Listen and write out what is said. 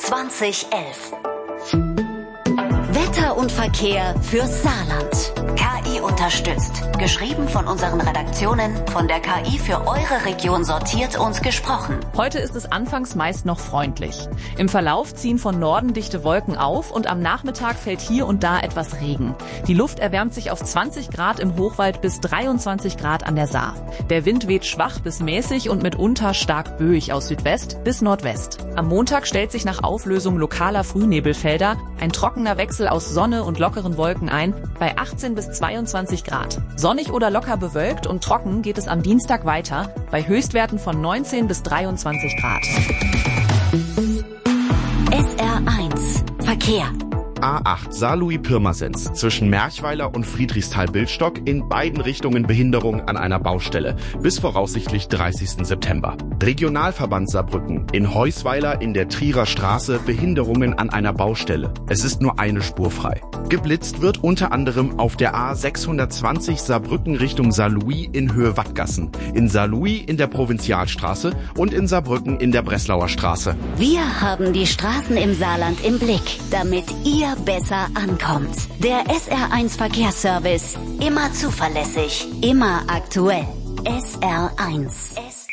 2011. Wetter und Verkehr fürs Saarland. KI unterstützt. Geschrieben von unseren Redaktionen, von der KI für eure Region sortiert und gesprochen. Heute ist es anfangs meist noch freundlich. Im Verlauf ziehen von Norden dichte Wolken auf und am Nachmittag fällt hier und da etwas Regen. Die Luft erwärmt sich auf 20 Grad im Hochwald bis 23 Grad an der Saar. Der Wind weht schwach bis mäßig und mitunter stark böig aus Südwest bis Nordwest. Am Montag stellt sich nach Auflösung lokaler Frühnebelfelder ein trockener Wechsel aus Sonne und lockeren Wolken ein bei 18 bis 22 Grad. Sonnig oder locker bewölkt und trocken geht es am Dienstag weiter bei Höchstwerten von 19 bis 23 Grad. SR1 Verkehr. A8 Saarlouis-Pirmasens zwischen Merchweiler und Friedrichsthal-Bildstock in beiden Richtungen Behinderung an einer Baustelle bis voraussichtlich 30. September. Regionalverband Saarbrücken in Heusweiler in der Trierer Straße Behinderungen an einer Baustelle. Es ist nur eine Spur frei. Geblitzt wird unter anderem auf der A620 Saarbrücken Richtung Saarlouis in Höhe Wattgassen, in Saarlouis in der Provinzialstraße und in Saarbrücken in der Breslauer Straße. Wir haben die Straßen im Saarland im Blick, damit ihr besser ankommt. Der SR1 Verkehrsservice. Immer zuverlässig, immer aktuell. SR1.